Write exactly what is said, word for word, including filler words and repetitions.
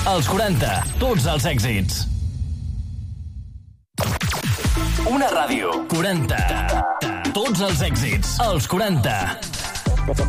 Els quaranta, tots els èxits. Una ràdio. quaranta. Tots els èxits. Els quaranta.